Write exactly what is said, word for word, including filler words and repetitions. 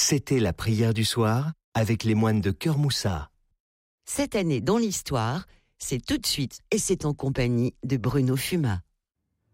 C'était la prière du soir avec les moines de Cœur Moussa. Cette année dans l'histoire, c'est tout de suite et c'est en compagnie de Bruno Fuma.